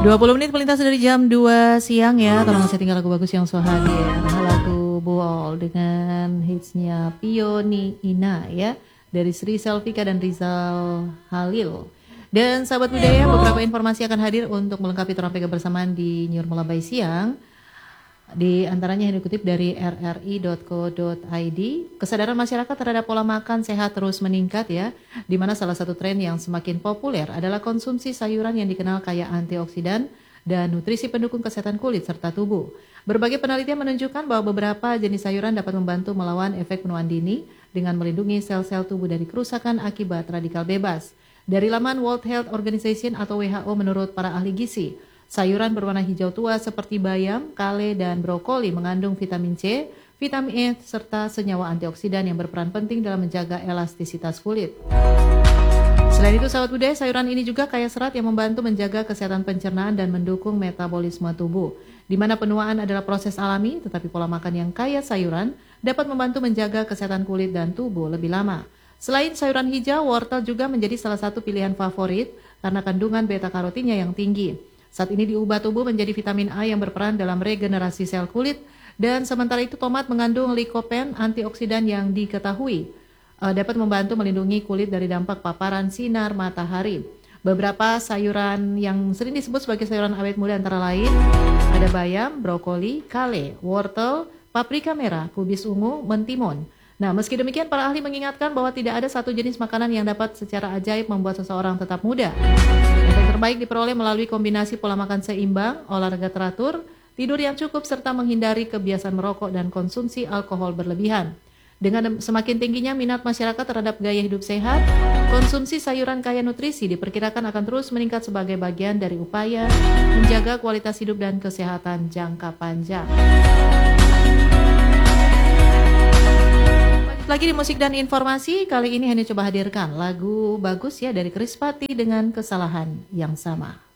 20 menit melintas dari jam 2 siang ya. Tolong saya tinggal lagu bagus yang so hadir. Lagu Buol dengan hitsnya Pioni Ina ya. Dari Sri Selvika dan Rizal Halil. Dan sahabat budaya, beberapa informasi akan hadir untuk melengkapi terampai kebersamaan di Nyur Melabai siang. Di antaranya yang dikutip dari rri.co.id, kesadaran masyarakat terhadap pola makan sehat terus meningkat ya, di mana salah satu tren yang semakin populer adalah konsumsi sayuran yang dikenal kaya antioksidan dan nutrisi pendukung kesehatan kulit serta tubuh. Berbagai penelitian menunjukkan bahwa beberapa jenis sayuran dapat membantu melawan efek penuaan dini dengan melindungi sel-sel tubuh dari kerusakan akibat radikal bebas. Dari laman World Health Organization atau WHO, menurut para ahli gizi, sayuran berwarna hijau tua seperti bayam, kale, dan brokoli mengandung vitamin C, vitamin E, serta senyawa antioksidan yang berperan penting dalam menjaga elastisitas kulit. Selain itu, sahabat budaya, sayuran ini juga kaya serat yang membantu menjaga kesehatan pencernaan dan mendukung metabolisme tubuh. Di mana penuaan adalah proses alami, tetapi pola makan yang kaya sayuran dapat membantu menjaga kesehatan kulit dan tubuh lebih lama. Selain sayuran hijau, wortel juga menjadi salah satu pilihan favorit karena kandungan beta-karotinnya yang tinggi. Saat ini diubah tubuh menjadi vitamin A yang berperan dalam regenerasi sel kulit, dan sementara itu tomat mengandung lycopene, antioksidan yang diketahui dapat membantu melindungi kulit dari dampak paparan sinar matahari. Beberapa sayuran yang sering disebut sebagai sayuran awet muda antara lain ada bayam, brokoli, kale, wortel, paprika merah, kubis ungu, mentimun. Nah, meski demikian, para ahli mengingatkan bahwa tidak ada satu jenis makanan yang dapat secara ajaib membuat seseorang tetap muda. Efek terbaik diperoleh melalui kombinasi pola makan seimbang, olahraga teratur, tidur yang cukup, serta menghindari kebiasaan merokok dan konsumsi alkohol berlebihan. Dengan semakin tingginya minat masyarakat terhadap gaya hidup sehat, konsumsi sayuran kaya nutrisi diperkirakan akan terus meningkat sebagai bagian dari upaya menjaga kualitas hidup dan kesehatan jangka panjang. Lagi di musik dan informasi, kali ini hanya coba hadirkan lagu bagus ya dari Krispati dengan Kesalahan yang Sama.